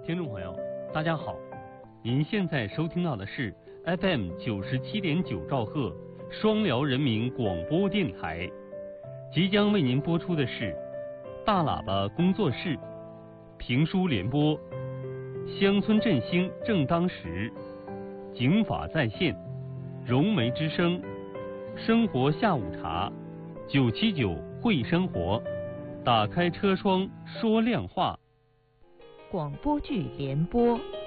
听众朋友，大家好，您现在收听到的是 FM 97.9兆赫双辽人民广播电台，即将为您播出的是大喇叭工作室评书联播，乡村振兴正当时，警法在线，融媒之声，生活下午茶，979会生活，打开车窗说亮话。 广播剧联播，